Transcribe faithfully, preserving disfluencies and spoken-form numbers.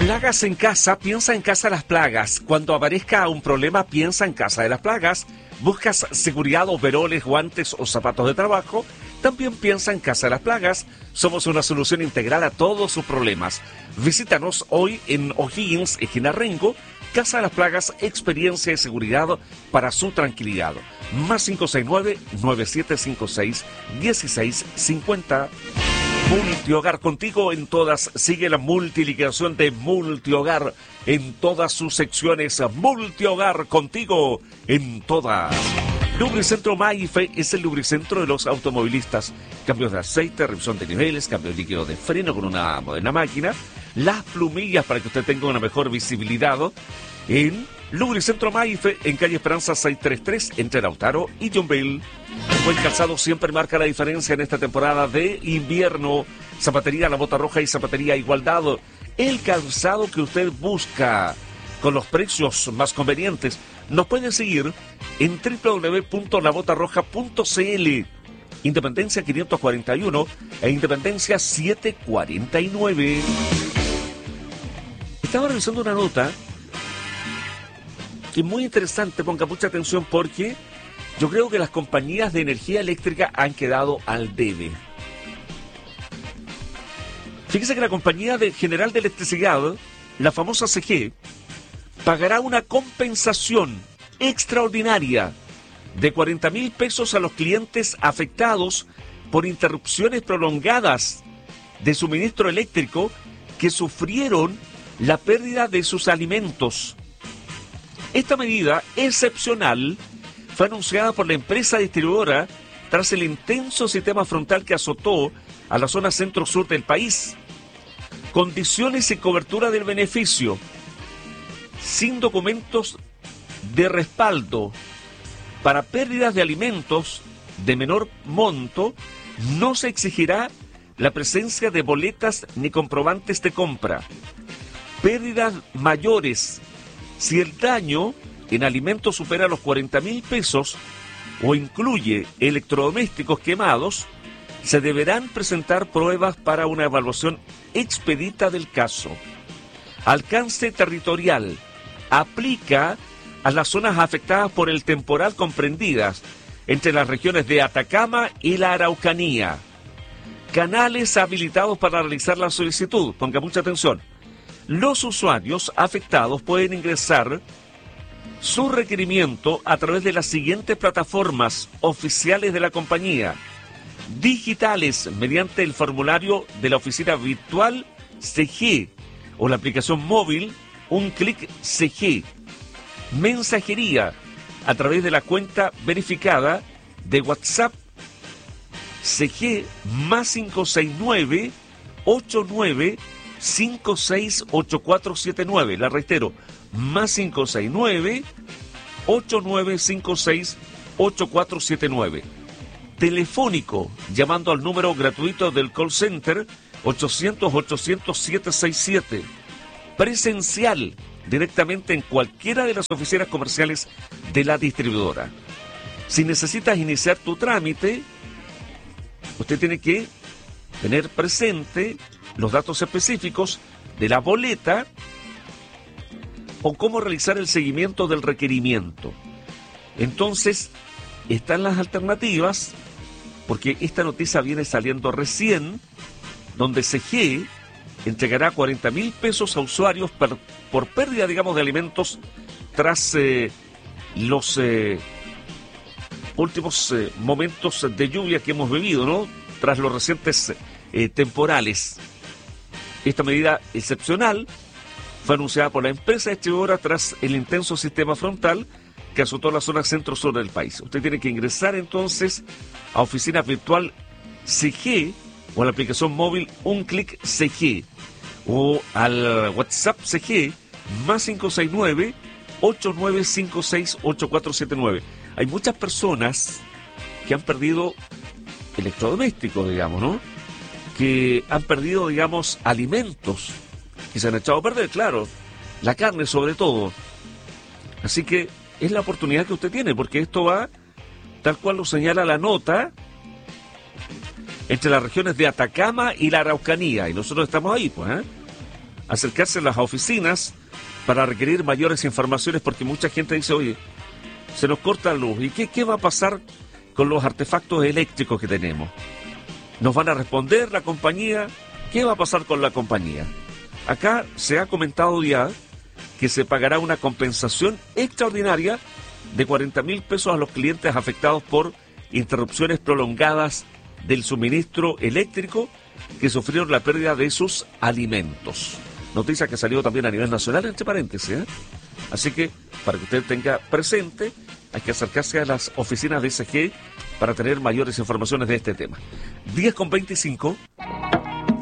Plagas en casa, piensa en Casa de las Plagas. Cuando aparezca un problema, piensa en Casa de las Plagas. ¿Buscas seguridad, overoles, guantes o zapatos de trabajo? También piensa en Casa de las Plagas. Somos una solución integral a todos sus problemas. Visítanos hoy en O'Higgins, esquina Rengo. Casa de las Plagas, experiencia y seguridad para su tranquilidad. Más cinco seis nueve, nueve siete cinco seis, uno seis cinco cero. Multihogar, contigo en todas. Sigue la multiliquidación de Multihogar en todas sus secciones. Multihogar, contigo en todas. Lubricentro Maife es el lubricentro de los automovilistas. Cambios de aceite, revisión de niveles, cambio de líquido de freno con una moderna máquina. Las plumillas para que usted tenga una mejor visibilidad en Lubricentro Maife, en calle Esperanza seiscientos treinta y tres, entre Lautaro y John Bell. El buen calzado siempre marca la diferencia en esta temporada de invierno. Zapatería La Bota Roja y Zapatería Igualdad. El calzado que usted busca con los precios más convenientes. Nos puede seguir en doble u doble u doble u punto la bota roja punto c l. Independencia quinientos cuarenta y uno e Independencia setecientos cuarenta y nueve. Estaba revisando una nota que es muy interesante, ponga mucha atención porque yo creo que las compañías de energía eléctrica han quedado al debe. Fíjese que la compañía de General de Electricidad, la famosa C G, pagará una compensación extraordinaria de cuarenta mil pesos a los clientes afectados por interrupciones prolongadas de suministro eléctrico que sufrieron la pérdida de sus alimentos. Esta medida excepcional fue anunciada por la empresa distribuidora tras el intenso sistema frontal que azotó a la zona centro-sur del país. Condiciones y cobertura del beneficio. Sin documentos de respaldo para pérdidas de alimentos de menor monto, no se exigirá la presencia de boletas ni comprobantes de compra. Pérdidas mayores, si el daño en alimentos supera los cuarenta mil pesos o incluye electrodomésticos quemados, se deberán presentar pruebas para una evaluación expedita del caso. Alcance territorial. Aplica a las zonas afectadas por el temporal comprendidas entre las regiones de Atacama y la Araucanía. Canales habilitados para realizar la solicitud. Ponga mucha atención. Los usuarios afectados pueden ingresar su requerimiento a través de las siguientes plataformas oficiales de la compañía. Digitales, mediante el formulario de la oficina virtual C G o la aplicación móvil Un Clic C G. Mensajería a través de la cuenta verificada de WhatsApp C G más cinco seis nueve, ocho nueve cinco seis ocho cuatro siete nueve. La reitero, más cinco seis nueve, ocho nueve cinco seis ocho cuatro siete nueve. Telefónico, llamando al número gratuito del call center ochocientos, ochocientos, setecientos sesenta y siete. Presencial, directamente en cualquiera de las oficinas comerciales de la distribuidora. Si necesitas iniciar tu trámite, usted tiene que tener presente los datos específicos de la boleta o cómo realizar el seguimiento del requerimiento. Entonces, están las alternativas, porque esta noticia viene saliendo recién, donde C G entregará cuarenta mil pesos a usuarios per, por pérdida, digamos, de alimentos tras eh, los eh, últimos eh, momentos de lluvia que hemos vivido, ¿no? Tras los recientes eh, temporales. Esta medida excepcional fue anunciada por la empresa distribuidora tras el intenso sistema frontal que azotó la zona centro-sur del país. Usted tiene que ingresar entonces a oficina virtual C G o a la aplicación móvil Un Clic C G o al WhatsApp C G más cinco seis nueve, ocho nueve cinco seis ocho cuatro siete nueve. Hay muchas personas que han perdido electrodomésticos, digamos, ¿no? Que han perdido, digamos, alimentos que se han echado a perder, claro, la carne sobre todo. Así que es la oportunidad que usted tiene, porque esto va, tal cual lo señala la nota, entre las regiones de Atacama y la Araucanía, y nosotros estamos ahí, pues, ¿eh? acercarse a las oficinas para requerir mayores informaciones, porque mucha gente dice, oye, se nos corta la luz, ¿y qué, qué va a pasar con los artefactos eléctricos que tenemos? ¿Nos van a responder la compañía? ¿Qué va a pasar con la compañía? Acá se ha comentado ya que se pagará una compensación extraordinaria de cuarenta mil pesos a los clientes afectados por interrupciones prolongadas del suministro eléctrico que sufrieron la pérdida de sus alimentos. Noticia que salió también a nivel nacional, entre paréntesis, ¿eh? Así que, para que usted tenga presente, hay que acercarse a las oficinas de S G para tener mayores informaciones de este tema. diez con veinticinco.